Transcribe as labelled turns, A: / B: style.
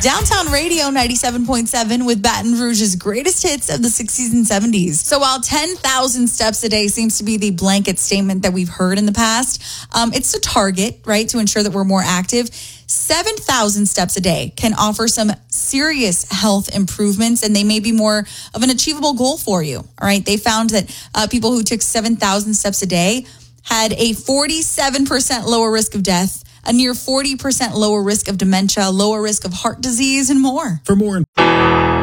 A: Downtown Radio 97.7 with Baton Rouge's greatest hits of the 60s and 70s. So while 10,000 steps a day seems to be the blanket statement that we've heard in the past, it's a target, right, to ensure that we're more active. 7,000 steps a day can offer some serious health improvements, and they may be more of an achievable goal for you. All right. They found that people who took 7,000 steps a day had a 47% lower risk of death, a near 40% lower risk of dementia, lower risk of heart disease, and more.
B: For more